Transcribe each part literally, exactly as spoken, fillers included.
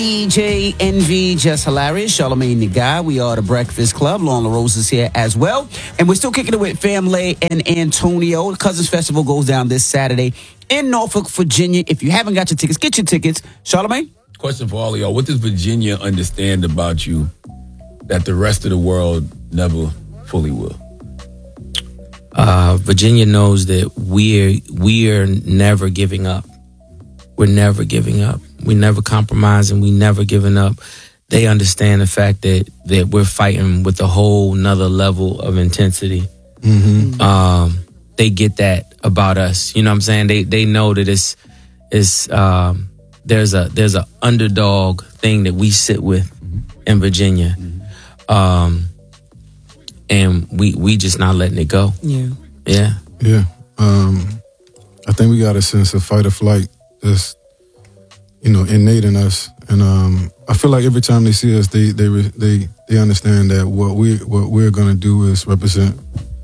D J Envy, Just Hilarious, Charlamagne the Guy. We are the Breakfast Club. Lauren LaRose is here as well. And we're still kicking it with Family and Antonio. The Cousins Festival goes down this Saturday in Norfolk, Virginia. If you haven't got your tickets, get your tickets. Charlamagne? Question for all of y'all. What does Virginia understand about you that the rest of the world never fully will? Uh, Virginia knows that we're we're never giving up. We're never giving up. We never compromising. We never giving up. They understand the fact that that we're fighting with a whole nother level of intensity. Mm-hmm. Um, they get that about us. You know what I'm saying? They they know that it's it's um, there's a there's a underdog thing that we sit with mm-hmm. in Virginia, mm-hmm. um, and we we just not letting it go. Yeah, yeah, yeah. Um, I think we got a sense of fight or flight. That's, you know, innate in us, and um, I feel like every time they see us, they they they they understand that what we what we're gonna do is represent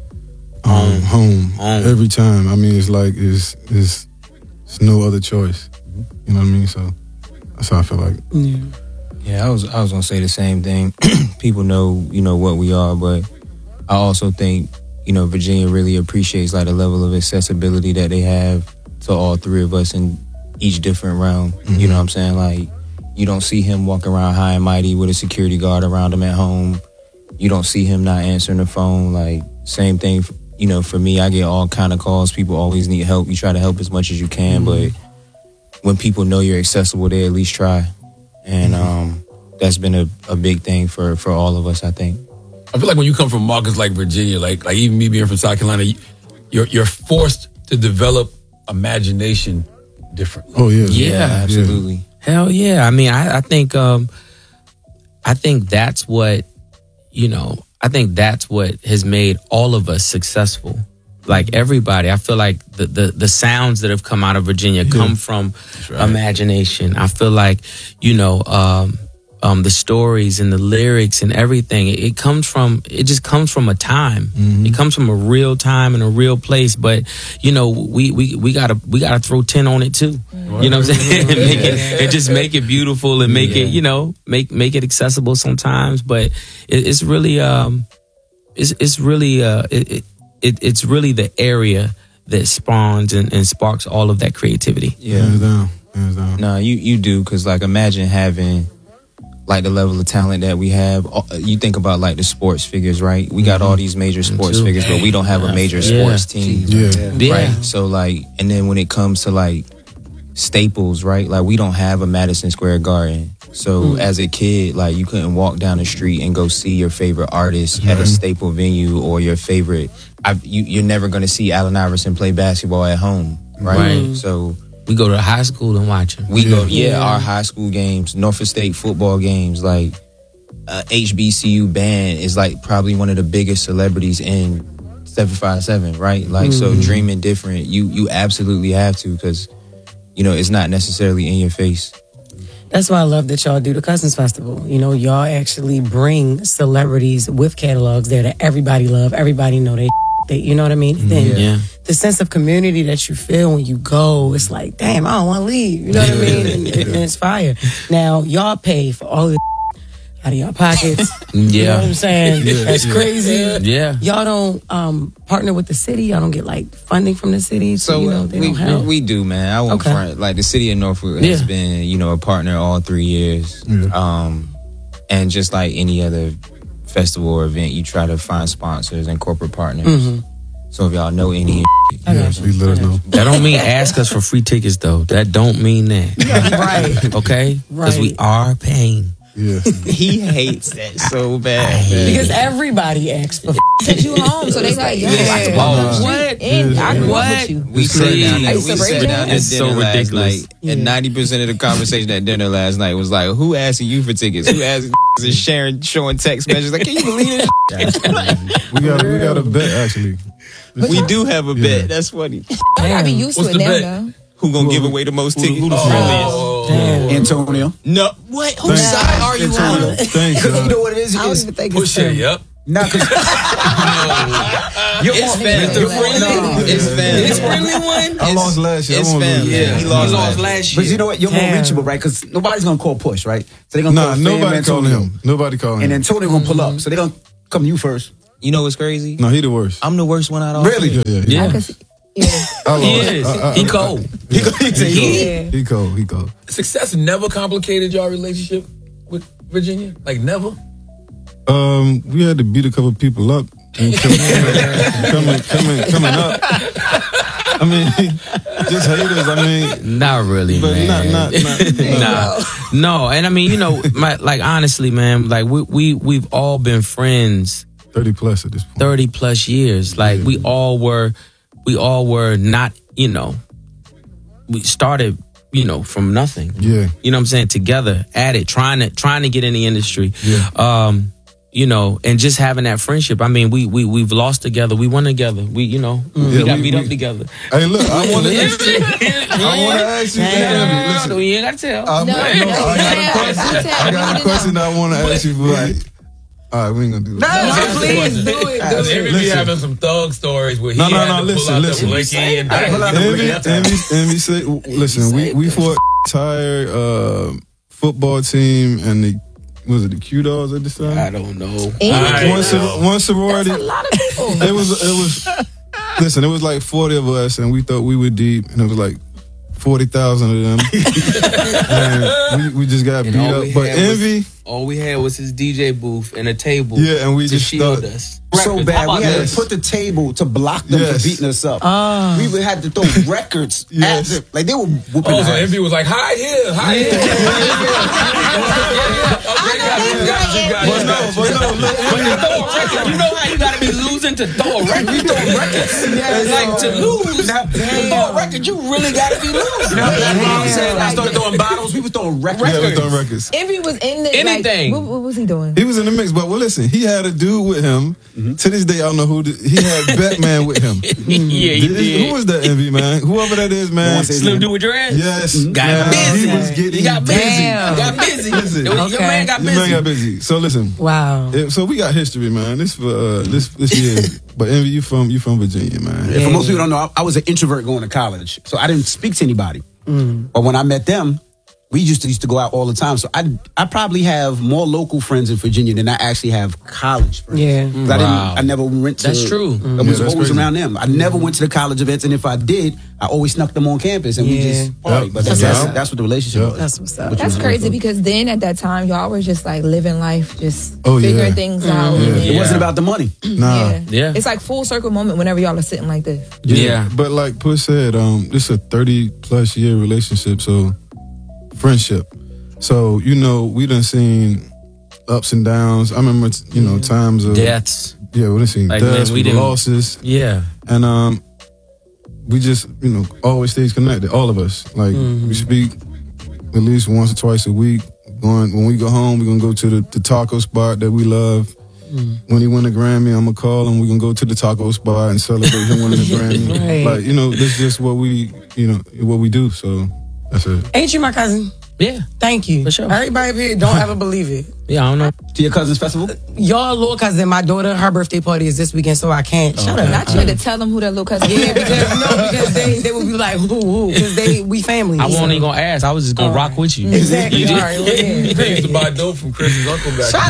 um, home, home every time. I mean, it's like it's it's, it's no other choice. You know what I mean? So that's how I feel like. Yeah, yeah. I was I was gonna say the same thing. People know, you know, what we are, but I also think, you know, Virginia really appreciates like the level of accessibility that they have to all three of us and each different round. Mm-hmm. You know what I'm saying? Like, you don't see him walking around high and mighty with a security guard around him at home. You don't see him not answering the phone. Like, same thing, you know, for me, I get all kind of calls. People always need help. You try to help as much as you can, mm-hmm. but when people know you're accessible, they at least try. And um, that's been a, a big thing for, for all of us, I think. I feel like when you come from markets like Virginia, like like even me being from South Carolina, you're you're forced to develop imagination differently. Oh yeah, yeah, yeah, absolutely. Hell yeah! I mean, I, I think, um, I think that's what, you know, I think that's what has made all of us successful. Like everybody, I feel like the the, the sounds that have come out of Virginia yeah. come from right. imagination. I feel like, you know, um, um, the stories and the lyrics and everything. It, it comes from, it just comes from a time. Mm-hmm. It comes from a real time and a real place. But you know, we we we gotta we gotta throw ten on it too. Mm-hmm. You know what I'm saying? and make it and just make it beautiful and make yeah. it, you know, make make it accessible sometimes. But it, it's really um, it's it's really uh, it, it it's really the area that spawns and, and sparks all of that creativity. Yeah, hands down, hands down. No, you you do, because like imagine having like the level of talent that we have. You think about like the sports figures, right? We got all these major sports figures, but we don't have a major yeah. sports team, yeah. yeah. right? So like, and then when it comes to like staples, right? Like we don't have a Madison Square Garden. So mm. as a kid, like you couldn't walk down the street and go see your favorite artist mm-hmm. at a staple venue, or your favorite. I've, you, you're never going to see Allen Iverson play basketball at home, right? right. So. We go to high school and watch them. We yeah. go, yeah, yeah, our high school games, Norfolk State football games, like uh, H B C U band is like probably one of the biggest celebrities in seven five seven, right? Like, mm-hmm. so dreaming different, you you absolutely have to, because, you know, it's not necessarily in your face. That's why I love that y'all do the Cousins Festival. You know, y'all actually bring celebrities with catalogs there that everybody love, everybody know they. They, you know what I mean? Mm-hmm. Then yeah. the sense of community that you feel when you go, it's like, damn, I don't want to leave. You know what I mean? And, and it's fire. Now, y'all pay for all of the out of y'all pockets. yeah. You know what I'm saying? Yeah. That's crazy. Yeah. Y'all don't um, partner with the city. Y'all don't get like funding from the city. So, So you know, they we, don't help. we do, man. I won't Okay. front. Like the city of Norfolk has Yeah. been, you know, a partner all three years. Yeah. Um, and just like any other festival or event, you try to find sponsors and corporate partners. Mm-hmm. So if y'all know any, Yeah, please let us know. That don't mean ask us for free tickets, though. That don't mean that. Right. Okay? Because we are paying. Yeah. he hates that so bad. man. Because everybody asks for Send you home, so they like, yo, I can walk the street in. I can walk with you. We sat down, I at, we used to break sat down at It's dinner so last ridiculous. night, and ninety percent of the conversation at dinner last night was like, "Who asking you for tickets? Who asking?" And sharing, showing text messages like, "Can you believe this?" we got we got a bet actually. We do have a bet. Yeah. That's funny. I gotta be used What's to it the now, bet? though. Who gonna give away the most tickets? who the Oh. Antonio. No, what? Whose Thanks. side are you on? Thanks, Because you y'all. know what it is? I don't It's even think it's Push it, fair. yep. Nah, because It's family. You're friendly. It's family. This friendly one. I lost last year. I It's won't lose family. this Yeah, year. he lost, He lost last. last year. But you know what? You're more Damn. reachable, right? Because nobody's gonna call Push, right? So they're gonna Nah, call Fam nobody calling Antonio. him. Nobody calling And him. Antonio gonna pull up, so they're gonna come to you first. You know what's crazy? No, he the worst. I'm the worst one out of all. Really? Yeah, yeah, Yeah. yeah. Cause, yeah. I lost. He is. I- I- He I- cold. He cold. He Yeah. cold. He cold. He cold. Success never complicated your relationship with Virginia? Like never? Um, we had to beat a couple people up and coming, coming, coming, coming up. I mean, just haters. I mean, Not really, but man. not, not, not. nah, no, and I mean, you know, my, like honestly, man, like we we we've all been friends Thirty plus at this point. thirty plus years. Like we all were, we all were not, you know, we started, you know, from nothing. Yeah. You know what I'm saying? Together at it, trying to trying to get in the industry. Yeah. Um, you know, and just having that friendship. I mean, we we we've lost together. We won together. We, you know, we Yeah, got we- beat we- up together. Hey, look, I want to. I want to ask you. Damn, listen, You ain't gotta tell. I'm, No, no, I don't got a tell, question. don't tell. I We got need a to question know. that I want to ask you. But like, all right, we ain't gonna do that. No, please do it. Do They it. be Listen. having some thug stories where he No, no, had no, to listen, pull out listen. the blinky and Pull out the Envy, blinky. Envy, Envy say, listen, we, we fought entire uh, football team and the was it the Q Dolls at the time? I don't know. Envy. One, sor- one sorority. That's a lot of people. It was it was listen, it was like forty of us and we thought we were deep and it was like forty thousand of them. And we, we just got And beat all up. we But had was- Envy, All we had was his D J booth and a table. yeah, and we to just shield thought, us. So How bad, about we had this? to put the table to block them Yes. from beating us up. Ah. We would had to throw records Yes. at them. Like they were whooping Oh, so us. Envy was like, hide here, hide here. Okay, got you, got you, got you, but no, got you. but no, look, When you throw a record, you know how you gotta be losing to throw a record. You throw records. Like to lose, Now, to throw a record, you really gotta be losing. Now, that's what I'm Yeah. saying. I started throwing bottles. We were throwing records. yeah, we throwing records. Envy was in the Anything. Like, what, what was he doing? He was in the mix, but well, listen, he had a dude with him. To this day, I don't know who. The, he had Batman with him. Yeah, he Did- did. Who was that Envy, man? Whoever that is, man. Slim dude with dreads? Yes, Got man, busy. He was getting He got busy. Damn. He got busy. Listen. Your Okay. man got The busy. man got busy. So listen, Wow. eh, so we got history, man. This for uh, this this year. But Envy, you from you from Virginia, man. And for most people who don't know, I, I was an introvert going to college, so I didn't speak to anybody. But when I met them, we used to used to go out all the time. So I I probably have more local friends in Virginia than I actually have college friends. Yeah. 'Cause I didn't. Wow. I never went to. That's true. I was Yeah, that's always crazy. around them. I never went to the college events, and if I did, I always snuck them on campus, and we Yeah. just party. Yep. But that's, Yeah. that's that's what the relationship Yeah. was. That's what's up. Which That's was crazy wonderful. because then at that time y'all were just like living life, just Oh, yeah. figuring things out. and Yeah. then- It Yeah. wasn't about the money. Nah. yeah. Yeah. It's like full circle moment whenever y'all are sitting like this. Yeah. But like Push said, um, this is a thirty plus year relationship, so friendship. So, you know, we done seen ups and downs. I remember, you know, times of Deaths. Yeah, we done seen Like, deaths, man, we we didn't- losses. Yeah. And um, we just, you know, always stays connected. All of us, like we speak at least once or twice a week. Going when we go home, we're gonna go to the, the taco spot that we love. When he win a Grammy, I'm gonna call him. We're gonna go to the taco spot and celebrate him winning the Grammy. Right. Like you know, that's just what we, you know, what we do. So that's it. Ain't you my cousin? Yeah. Thank you. For sure. Everybody up here don't ever believe it. Yeah, I don't know. To your cousin's festival? Y'all little cousin, my daughter, her birthday party is this weekend, so I can't. Shut up. Not you had to tell them who that little cousin Yeah, is. because no, because they, they would be like, who, who? Because they we family. I wasn't so. even gonna ask. I was just gonna rock with you. Exactly. You All did. right, well, yeah. They used to buy dope from Chris's uncle back Shut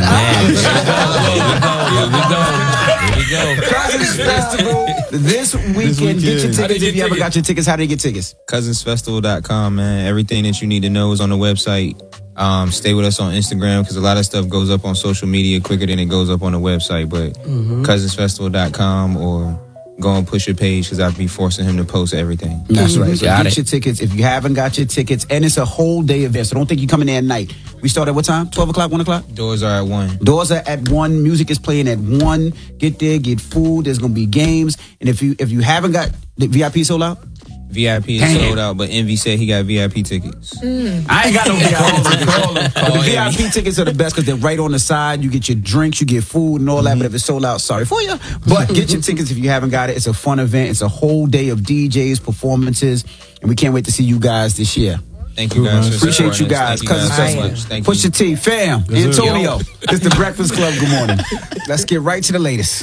then. up. Here we go. Here we go. Cousins Festival this weekend. weekend. Get your How tickets they if get you haven't tickets? got your tickets. How do you get tickets? cousins festival dot com, man. Everything that you need to know is on the website. Um, stay with us on Instagram because a lot of stuff goes up on social media quicker than it goes up on the website. But cousins festival dot com or go and push your page because I'll be forcing him to post everything. That's right. So Got get it. your tickets if you haven't got your tickets, and it's a whole day event. So don't think you coming there at night. We start at what time? Twelve o'clock, one o'clock. Doors are at one. Doors are at one. Music is playing at one. Get there, get food. There's gonna be games, and if you if you haven't got the V I P sold out, V I P is Damn. sold out, but Envy said he got V I P tickets. I ain't got no V I P tickets. But the V I P tickets are the best because they're right on the side. You get your drinks, you get food, and all that. But if it's sold out, sorry for you. But get your tickets if you haven't got it. It's a fun event. It's a whole day of D Js, performances, and we can't wait to see you guys this year. Thank you guys. for Appreciate you supporting us. guys. Thank you Cousins guys so Festival. much. Thank Push you. the T, fam. Yes, sir. Antonio. It's the Breakfast Club. Good morning. Let's get right to the latest.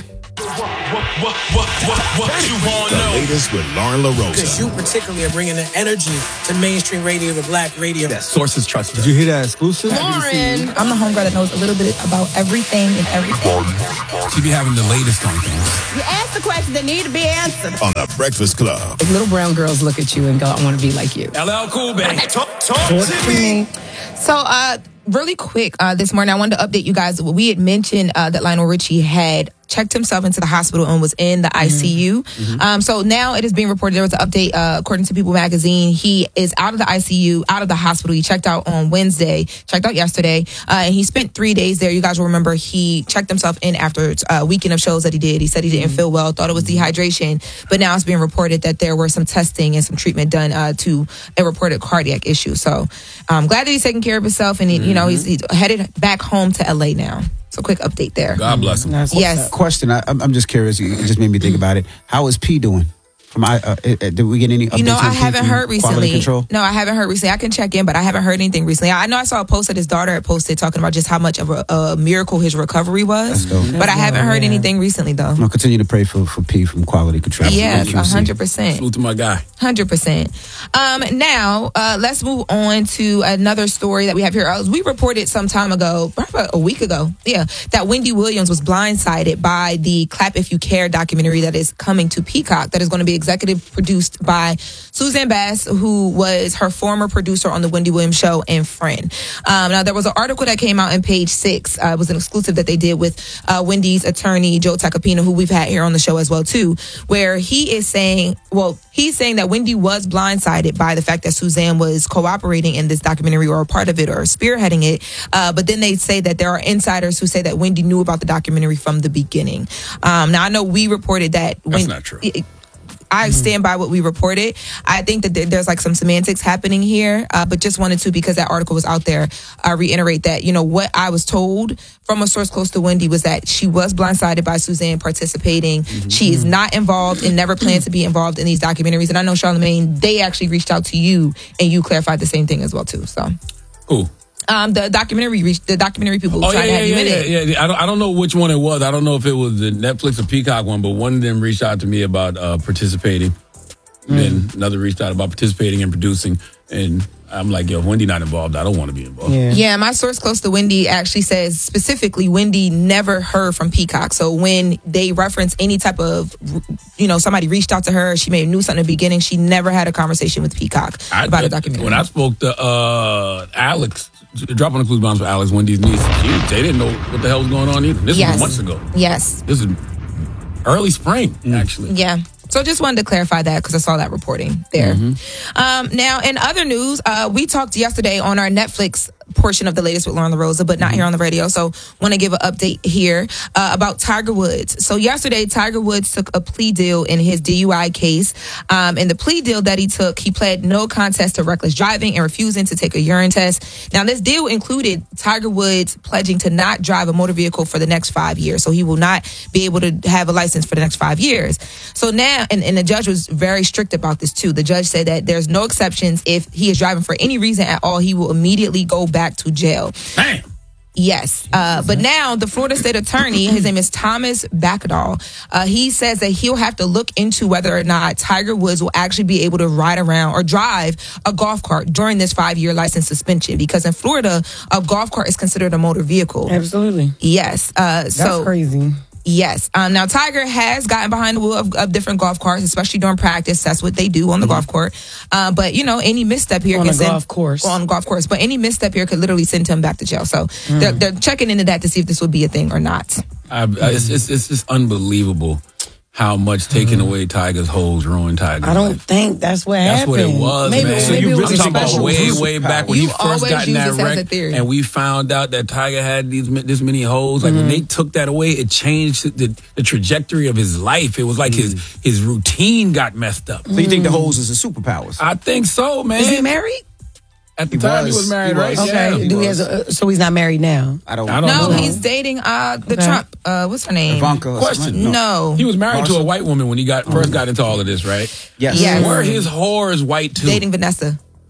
What, what, what, what you want to know? The latest with Lauren Because LaRosa. you particularly are bringing the energy to mainstream radio, to black radio. Sources trusted. Did you hear that exclusive? Lauren, I'm the homegirl that knows a little bit about everything and everything. She be having the latest on things. You ask the questions that need to be answered. On the Breakfast Club. If little brown girls look at you and go, I want to be like you. L L Cool, baby. Talk, talk to me. So, uh, really quick, uh, this morning I wanted to update you guys. We had mentioned uh, that Lionel Richie had checked himself into the hospital and was in the I C U. Mm-hmm. Um, so now it is being reported. There was an update, uh, according to People Magazine. He is out of the I C U, out of the hospital. He checked out on Wednesday, checked out yesterday, uh, and he spent three days there. You guys will remember he checked himself in after a weekend of shows that he did. He said he didn't feel well, thought it was dehydration, but now it's being reported that there were some testing and some treatment done uh, to a reported cardiac issue. So I'm glad that he's taking care of himself, and he, you know he's, he's headed back home to L A now. So quick update there. God bless him. Yes. Question. I, I'm I'm just curious. It just made me think about it. How is P doing? From I, uh, uh, did we get any updates? You know, on I P haven't from heard Quality recently. Control? No, I haven't heard recently. I can check in, but I haven't heard anything recently. I know I saw a post that his daughter had posted talking about just how much of a, a miracle his recovery was. But I haven't heard anything recently, though. I'll continue to pray for, for P from Quality Control. Yes, one hundred percent. Salute to my guy. one hundred percent. Um, now, uh, let's move on to another story that we have here. Uh, we reported some time ago, probably a week ago, yeah, that Wendy Williams was blindsided by the Clap If You Care documentary that is coming to Peacock, that is going to be executive produced by Suzanne Bass, who was her former producer on the Wendy Williams show and friend. Um, now, there was an article that came out in Page Six. Uh, it was an exclusive that they did with uh, Wendy's attorney, Joe Tacopina, who we've had here on the show as well, too, where he is saying, well, he's saying that Wendy was blindsided by the fact that Suzanne was cooperating in this documentary or a part of it or spearheading it. Uh, but then they say that there are insiders who say that Wendy knew about the documentary from the beginning. Um, now, I know we reported that. That's when, not true. It, I stand by what we reported. I think that there, there's like some semantics happening here, uh, but just wanted to, because that article was out there, uh, reiterate that, you know, what I was told from a source close to Wendy was that she was blindsided by Suzanne participating. Mm-hmm. She is not involved and never planned to be involved in these documentaries. And I know, Charlamagne, they actually reached out to you and you clarified the same thing as well, too. So, Who? Um, the documentary, reached, the documentary people Oh, tried yeah, to have yeah, you in yeah, it. yeah, yeah. I don't, I don't know which one it was. I don't know if it was the Netflix or Peacock one, but one of them reached out to me about uh, participating. Mm. Then another reached out about participating and producing. And I'm like, yo, if Wendy not involved, I don't want to be involved. Yeah. yeah, my source close to Wendy actually says specifically Wendy never heard from Peacock. So when they reference any type of, you know, somebody reached out to her, she may have knew something in the beginning, she never had a conversation with Peacock I, about a documentary. When I spoke to uh, Alex, dropping the clues bombs for Alex, Wendy's niece, she, they didn't know what the hell was going on either. This yes. was months ago. Yes. This is early spring, mm. actually. Yeah. So just wanted to clarify that because I saw that reporting there. Mm-hmm. Um, now, in other news, uh, we talked yesterday on our Netflix portion of the latest with Lauren LaRosa, but not here on the radio. So want to give an update here uh, about Tiger Woods. So yesterday, Tiger Woods took a plea deal in his D U I case. Um, and the plea deal that he took, he pled no contest to reckless driving and refusing to take a urine test. Now, this deal included Tiger Woods pledging to not drive a motor vehicle for the next five years. So he will not be able to have a license for the next five years. So now, and, and the judge was very strict about this too. The judge said that there's no exceptions. If he is driving for any reason at all, he will immediately go back to jail. Damn. Yes. Uh, but now the Florida State Attorney, his name is Thomas Bakadal, uh, he says that he'll have to look into whether or not Tiger Woods will actually be able to ride around or drive a golf cart during this five-year license suspension, because in Florida, a golf cart is considered a motor vehicle. Absolutely. Yes. Uh, That's so, crazy. Yes. Um, now, Tiger has gotten behind the wheel of, of different golf carts, especially during practice. That's what they do on the mm-hmm. golf court. Uh, but, you know, any misstep here on can a send... golf course. On a golf course. But any misstep here could literally send him back to jail. So mm. they're, they're checking into that to see if this would be a thing or not. I, I, it's, it's, it's just unbelievable how much taking mm. away Tiger's holes ruined Tiger. I don't life. think that's what that's happened. That's what it was, maybe, man. So maybe you it was I'm talking about way, way back when you he first got in that wreck, and we found out that Tiger had these this many holes. Like mm. when they took that away, it changed the, the trajectory of his life. It was like mm. his his routine got messed up. So you think the holes is the superpowers? I think so, man. Is he married? At the he time, was. he was married, he right? was. Okay. Yeah, he Do he was. has a, so he's not married now? I don't, I don't no, know. he's dating uh, the okay. Trump. Uh, what's her name? Ivanka. Question. No. no. He was married Marshall? to a white woman when he got first got into all of this, right? Yes. yes. Were his whores white too? Dating Vanessa.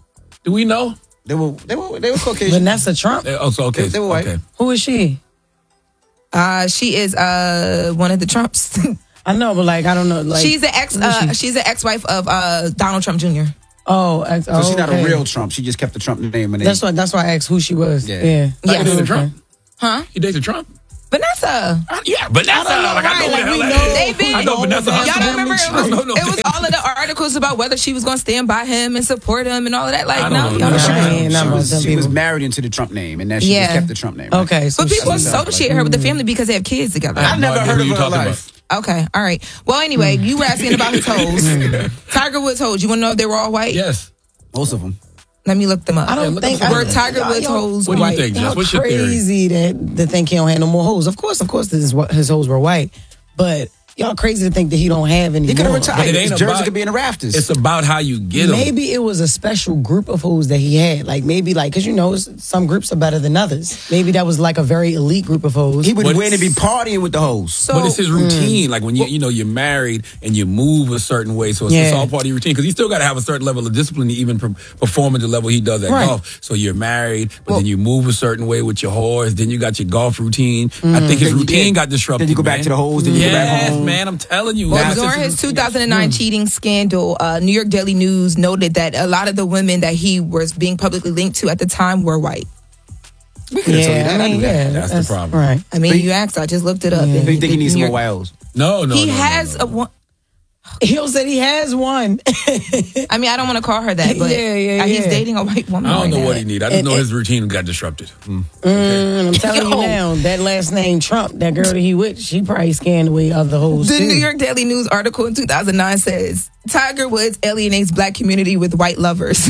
Do we know? They were they were they were Caucasian. Vanessa Trump. They- oh, so okay. They- they were white. Okay. Who is she? Uh, she is uh one of the Trumps. I know, but like I don't know. Like she's the ex. who is Uh, she? she's the ex-wife of uh Donald Trump Junior Oh, ex- So oh, she's not okay. a real Trump. She just kept the Trump name. And they, That's why. That's why I asked who she was. Yeah. Yeah. Yeah. You dated Okay. Trump? Huh? You dated Trump? Vanessa. Uh, yeah, Vanessa. I don't know, like, I know right, who the like, hell we that know is. They been- I know Vanessa Y'all Hudson. don't remember? It I was, don't know. it was all of the articles about whether she was going to stand by him and support him and all of that. Like, I no, don't y'all know. don't Right. remember. Yeah, she, not about was, them she was people. married into the Trump name, and then she Yeah. just kept the Trump name. Right? Okay. So But people she's- associate her with the family because they have kids together. I have no never idea heard who of you her talking life. Okay, all right. Well, anyway, you were asking about his hoes. Tiger Woods hoes. You want to know if they were all white? Yes. Most of them. Let me look them up. I don't look think up Were some- Tiger y'all- Woods y'all- hoes What do you white? think, Jess? Y'all What's your theory? crazy that to think he don't have no more hoes. Of course, of course, his his hoes were white, but y'all crazy to think that he don't have any He could have more. retired. But it His ain't jersey about- could be in the rafters. It's about how you get them. Maybe it was a special group of hoes that he had. Like maybe like because you know s- some groups are better than others. Maybe that was like a very elite group of hoes. he would But win and be it's- partying with the hoes. So, But it's his routine. Like when you you know you're married and you move a certain way, so it's, it's Yeah. all part of your routine. Because you still got to have a certain level of discipline to even per- perform at the level he does at Right. golf. So you're married, but then you move a certain way with your horse. Then you got your golf routine. I think his Then you- routine yeah. got disrupted. Then you go back man. to the hoes, then you go back Yes, home. man. I'm telling you. well, Ever during since his two thousand nine cheating scandal, uh, New York Daily News noted that a lot of the women that he was being publicly linked to at the time were white. We could have told you yeah, that. I I mean, knew that. yeah, That's the problem. Right. I mean, So you- you asked. I just looked it up. So you think he needs some New more York- white hoes? No, no, He no, no, has no. a one. He said he has one. I mean, I don't want to call her that, but Yeah, yeah, uh, he's yeah. dating a white woman. I don't right know now. what he needs. I just And- know and- his routine got disrupted. Mm, I'm telling Yo. you now, that last name Trump, that girl that he with, she probably scanned away other hoes The too. New York Daily News article in two thousand nine says Tiger Woods alienates black community with white lovers.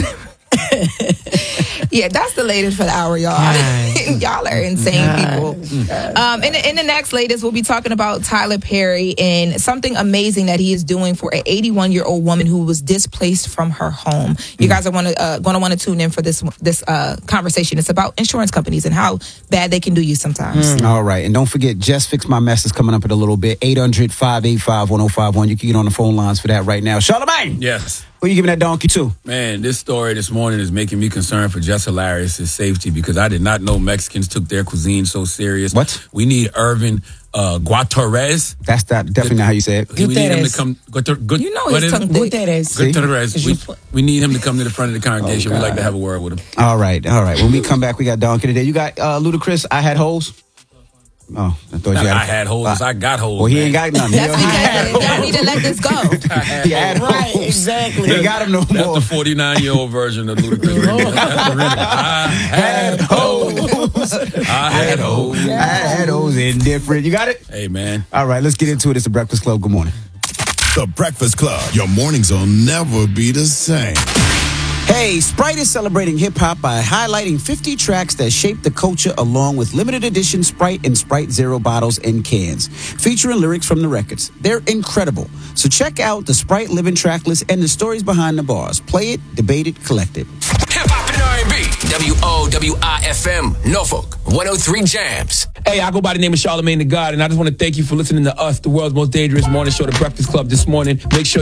Yeah, that's the latest for the hour, y'all. Y'all are insane people. Um, in, the, in the next latest, we'll be talking about Tyler Perry and something amazing that he is doing for an eighty-one-year-old woman who was displaced from her home. You guys are want to uh, going to want to tune in for this this uh, conversation. It's about insurance companies and how bad they can do you sometimes. All right. And don't forget, Just Fix My Mess is coming up in a little bit. eight hundred, five eight five, one oh five one. You can get on the phone lines for that right now. Charlamagne! Yes. Who you giving that donkey to? Man, this story this morning is making me concerned for Jess Hilarious' safety because I did not know Mexicans took their cuisine so serious. What? We need Irvin uh, Guatorrez. That's not, definitely not how you say it. We need him Gutierrez. to come. Guator, Gut, You know what his is tongue it? thick. Gutierrez. See? Gutierrez. Is We, you put- we need him to come to the front of the congregation. Oh, We'd like to God. have a word with him. All right. All right. When we come back, we got donkey today. You got uh, Ludacris, I Had Holes? Oh, I thought you had. I had holes. I got holes. Well, he man. ain't got none. That's He- because y'all need to let this go. I had He had holes. Right, exactly. They got him no That's more. the forty-nine-year-old version of Ludacris. remix. That's the remix. I had holes. I had holes. I had holes indifferent. You got it? Hey, man. All right, let's get into it. It's the Breakfast Club. Good morning. The Breakfast Club. Your mornings will never be the same. Hey, Sprite is celebrating hip-hop by highlighting fifty tracks that shaped the culture along with limited edition Sprite and Sprite Zero bottles and cans, featuring lyrics from the records. They're incredible. So check out the Sprite Living track list and the stories behind the bars. Play it, debate it, collect it. Hip hop and R and B. W O W I F M, Norfolk, one oh three Jams. Hey, I go by the name of Charlamagne the God, and I just want to thank you for listening to us, the world's most dangerous morning show, The Breakfast Club, this morning. Make sure